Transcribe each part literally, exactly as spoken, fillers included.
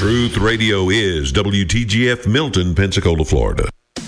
Truth Radio is W T G F Milton, Pensacola, Florida.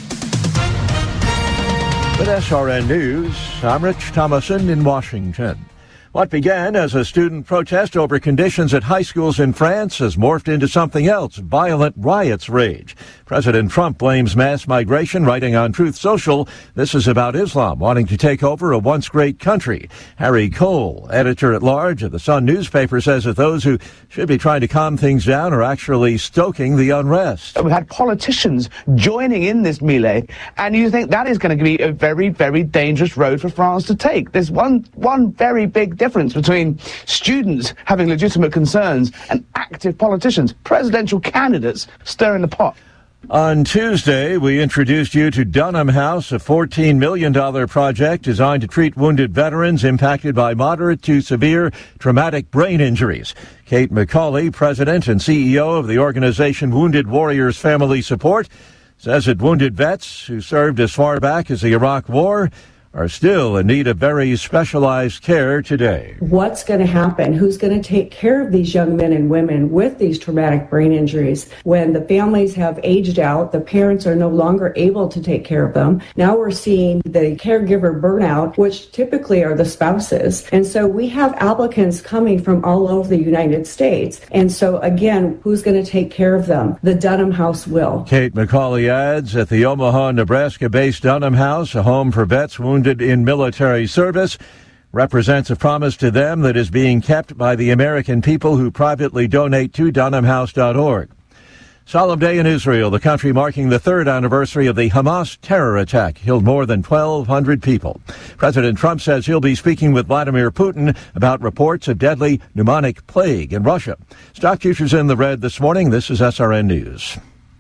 With S R N News, I'm Rich Thomason in Washington. What began as a student protest over conditions at high schools in France has morphed into something else. Violent riots rage. President Trump blames mass migration, writing on Truth Social, this is about Islam wanting to take over a once great country. Harry Cole, editor-at-large of the Sun newspaper, says that those who should be trying to calm things down are actually stoking the unrest. We've had politicians joining in this melee, and you think that is going to be a very, very dangerous road for France to take. There's one, one very big difference. difference between students having legitimate concerns and active politicians, presidential candidates stirring the pot. On Tuesday, we introduced you to Dunham House, a fourteen million dollars project designed to treat wounded veterans impacted by moderate to severe traumatic brain injuries. Kate McCauley, president and C E O of the organization Wounded Warriors Family Support, says that wounded vets who served as far back as the Iraq War are still in need of very specialized care today. What's going to happen? Who's going to take care of these young men and women with these traumatic brain injuries? When the families have aged out, the parents are no longer able to take care of them. Now we're seeing the caregiver burnout, which typically are the spouses. And so we have applicants coming from all over the United States. And so again, who's going to take care of them? The Dunham House will. Kate McCauley adds that the Omaha, Nebraska-based Dunham House, a home for vets wounded in military service, represents a promise to them that is being kept by the American people who privately donate to dunham house dot org. Solemn day in Israel, the country marking the third anniversary of the Hamas terror attack, killed more than twelve hundred people. President Trump says he'll be speaking with Vladimir Putin about reports of deadly pneumonic plague in Russia. Stock futures in the red this morning. This is S R N News.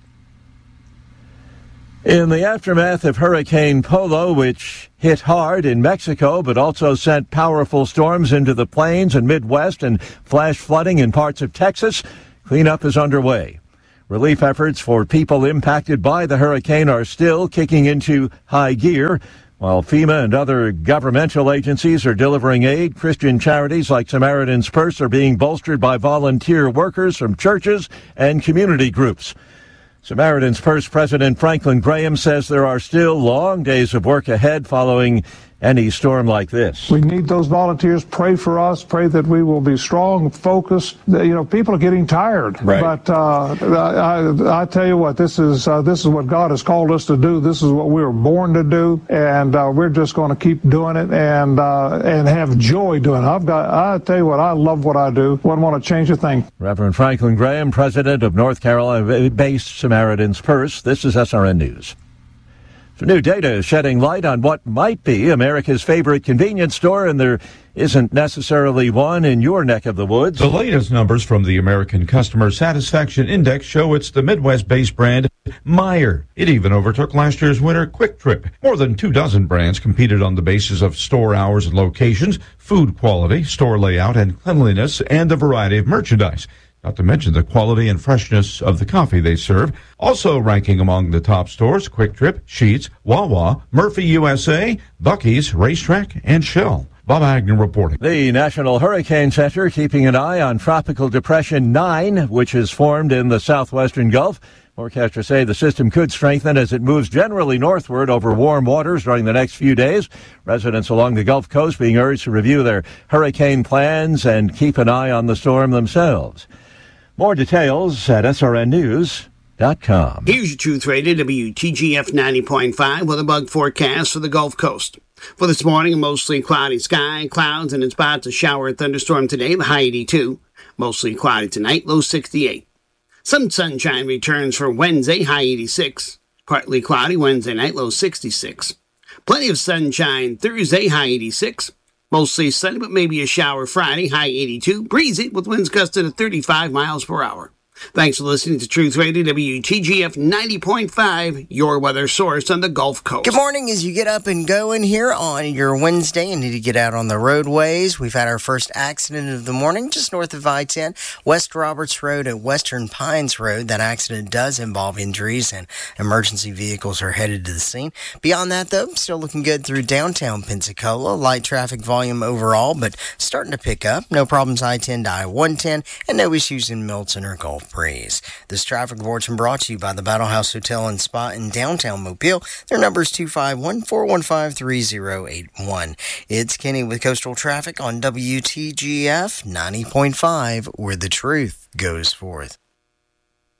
In the aftermath of Hurricane Polo, which hit hard in Mexico but also sent powerful storms into the plains and Midwest and flash flooding in parts of Texas, cleanup is underway. Relief efforts for people impacted by the hurricane are still kicking into high gear. While FEMA and other governmental agencies are delivering aid, Christian charities like Samaritan's Purse are being bolstered by volunteer workers from churches and community groups. Samaritan's Purse President Franklin Graham says there are still long days of work ahead following any storm like this. We need those volunteers. Pray for us. Pray that we will be strong, focused. You know, people are getting tired. Right. But uh, I, I tell you what, this is uh, this is what God has called us to do. This is what we were born to do, and uh, we're just going to keep doing it and uh, and have joy doing it. I've got. I tell you what, I love what I do. Wouldn't want to change a thing. Reverend Franklin Graham, president of North Carolina-based Samaritan's Purse. This is S R N News. So new data is shedding light on what might be America's favorite convenience store, and there isn't necessarily one in your neck of the woods. The latest numbers from the American Customer Satisfaction Index show it's the Midwest-based brand Meijer. It even overtook last year's winner Quick Trip. More than two dozen brands competed on the basis of store hours and locations, food quality, store layout and cleanliness, and the variety of merchandise. Not to mention the quality and freshness of the coffee they serve. Also ranking among the top stores, Quick Trip, Sheetz, Wawa, Murphy U S A, Buc-ee's, Racetrack, and Shell. Bob Agnew reporting. The National Hurricane Center keeping an eye on Tropical Depression nine, which is formed in the southwestern Gulf. Forecasters say the system could strengthen as it moves generally northward over warm waters during the next few days. Residents along the Gulf Coast being urged to review their hurricane plans and keep an eye on the storm themselves. More details at S R N news dot com. Here's your Truth Radio, W T G F ninety point five, with a bug forecast for the Gulf Coast. For this morning, a mostly cloudy sky, clouds and in spots a shower and thunderstorm today, the high eighty-two. Mostly cloudy tonight, low sixty-eight. Some sunshine returns for Wednesday, high eighty-six. Partly cloudy Wednesday night, low sixty-six. Plenty of sunshine Thursday, high eighty-six. Mostly sunny, but maybe a shower Friday, high eighty-two. Breezy with winds gusting at thirty-five miles per hour. Thanks for listening to Truth Radio, W T G F ninety point five, your weather source on the Gulf Coast. Good morning. As you get up and going here on your Wednesday and need to get out on the roadways, we've had our first accident of the morning just north of I ten, West Roberts Road at Western Pines Road. That accident does involve injuries and emergency vehicles are headed to the scene. Beyond that, though, still looking good through downtown Pensacola. Light traffic volume overall, but starting to pick up. No problems I ten to I one ten and no issues in Milton or Gulf south breeze. This traffic report's been brought to you by the Battle House Hotel and Spa in downtown Mobile. Their number is two five one, four one five, three zero eight one. It's Kenny with Coastal Traffic on W T G F ninety point five, where the truth goes forth.